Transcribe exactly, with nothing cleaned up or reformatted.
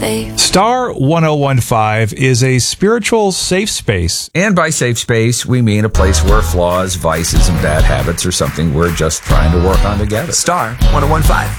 safe. Star one oh one five is a spiritual safe space. And by safe space, we mean a place where flaws, vices, and bad habits are something we're just trying to work on together. Star one oh one five.